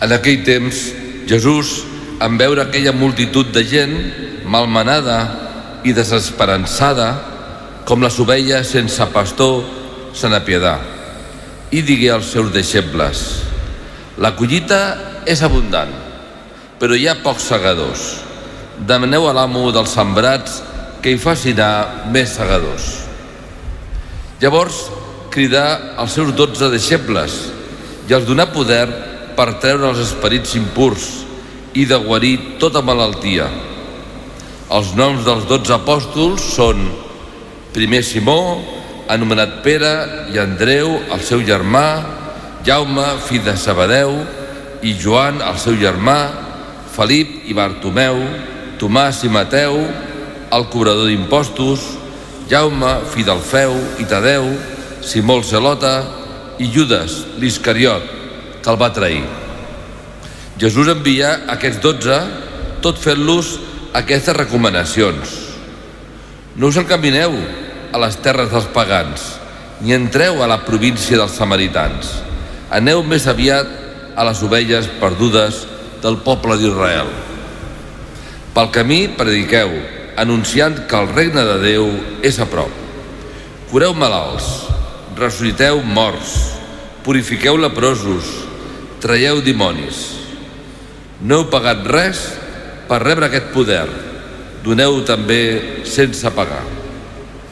En aquell temps, Jesús, en veure aquella multitud de gent malmenada i desesperançada, com les ovelles sense pastor, se n'apiadà i digué als seus deixebles: la collita és abundant, però hi ha pocs segadors. Demaneu a l'amo dels sembrats que hi faci anar més segadors. Llavors cridà als seus 12 deixebles i els donà poder per treure els esperits impurs i de guarir tota malaltia. Els noms dels 12 apòstols són: primer Simó, anomenat Pere, i Andreu, el seu germà, Jaume, fill de Zebedeu, i Joan, el seu germà, Felip i Bartomeu, Tomàs i Mateu, el cobrador d'impostos, Jaume, fill d'Alfeu, i Tadeu, Simó el Zelota, i Judes, l'Iscariot, que el va trair. Jesús envià aquests 12, tot fent-los aquestes recomanacions: no us encamineu a les terres dels pagans, ni entreu a la província dels samaritans. Aneu més aviat a les ovelles perdudes del poble d'Israel. Pel camí prediqueu, anunciant que el regne de Déu és a prop. Cureu malalts, ressusciteu morts, purifiqueu leprosos, traieu dimonis. No heu pagat res per rebre aquest poder, doneu també sense pagar.